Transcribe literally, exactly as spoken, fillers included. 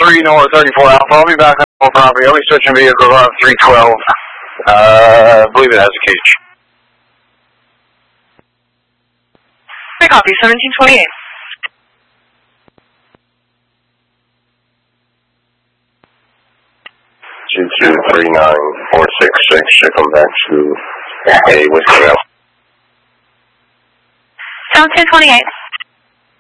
three North thirty-four Alpha. I'll be back on the property. I'll be switching vehicles on three twelve. Uh, I believe it has a cage. I copy, seventeen twenty-eight. two two three nine four six six, should come back to A Whiskey Alpha. seventeen twenty-eight.